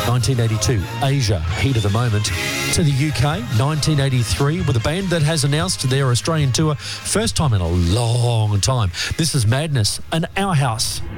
1982, Asia, heat of the moment. To the UK, 1983, with a band that has announced their Australian tour, first time in a long time. This is Madness and Our House.